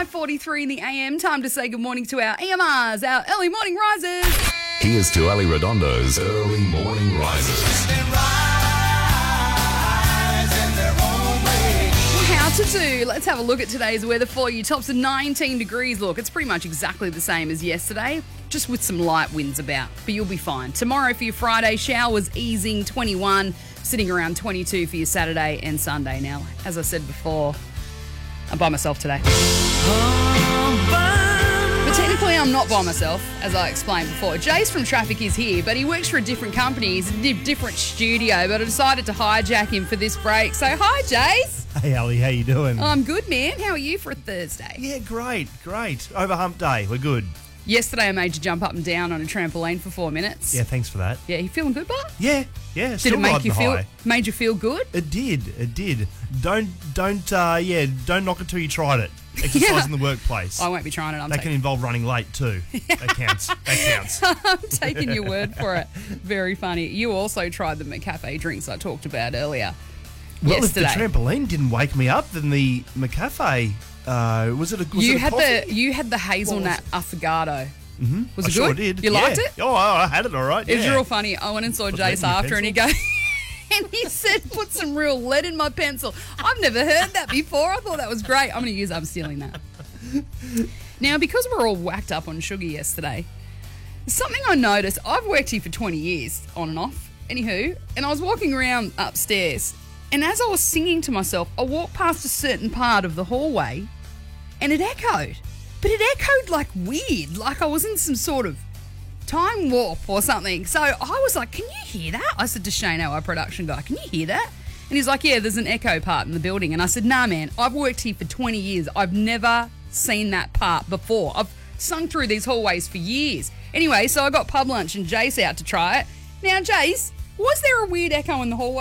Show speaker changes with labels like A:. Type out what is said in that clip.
A: 5:43 in the AM. Time to say good morning to our EMRs, our early morning risers.
B: Here's to Ali Redondo's Early Morning Risers.
A: How to do. Let's have a look at today's weather for you. Tops of 19 degrees. Look, it's pretty much exactly the same as yesterday, just with some light winds about, but you'll be fine. Tomorrow for your Friday, showers easing, 21, sitting around 22 for your Saturday and Sunday. Now, as I said before, I'm by myself today. But technically I'm not by myself, as I explained before. Jace from Traffic is here, but he works for a different company. He's in a different studio, but I decided to hijack him for this break. So hi, Jace.
C: Hey, Ali, how you doing?
A: I'm good, man. How are you for a Thursday?
C: Yeah, great. Over hump day, we're good.
A: Yesterday I made you jump up and down on a trampoline for 4 minutes.
C: Yeah, thanks for that.
A: Yeah, you feeling good, bud?
C: Yeah.
A: Did it make you feel? Made you feel good?
C: It did. Don't knock it till you tried it. Exercise in the workplace.
A: I won't be trying it.
C: That can involve running late too. That counts.
A: I'm taking your word for it. Very funny. You also tried the McCafe drinks I talked about earlier.
C: Well,
A: yesterday.
C: If the trampoline didn't wake me up, then the McCafe was it a coffee?
A: You had the hazelnut affogato.
C: Mm-hmm.
A: Was it good?
C: Sure did.
A: You liked it?
C: Oh, I had it all right.
A: It was real funny. I went and saw Jace after, and he goes. And he said, put some real lead in my pencil. I've never heard that before. I thought that was great. I'm stealing that. Now, because we're all whacked up on sugar yesterday, something I noticed, I've worked here for 20 years, on and off, anywho, and I was walking around upstairs, and as I was singing to myself, I walked past a certain part of the hallway, and it echoed. But it echoed like weird, like I was in some sort of time warp or something. So I was like, can you hear that? I said to Shano, our production guy, can you hear that? And he's like, yeah, there's an echo part in the building. And I said, nah, man, I've worked here for 20 years. I've never seen that part before. I've sung through these hallways for years. Anyway, so I got pub lunch and Jace out to try it. Now, Jace, was there a weird echo in the hallway?